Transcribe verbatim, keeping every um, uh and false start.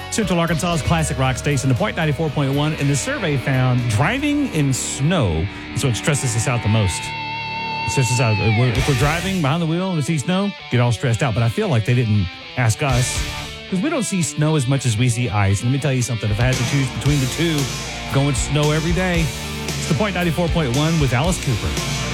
Central Arkansas's classic rock station, the Point ninety-four point one, and the survey found driving in snow is what stresses us out the most. It stresses out. If we're, if we're driving behind the wheel and we see snow, get all stressed out. But I feel like they didn't ask us because we don't see snow as much as we see ice. Let me tell you something. If I had to choose between the two, going snow every day, it's the Point ninety-four point one with Alice Cooper.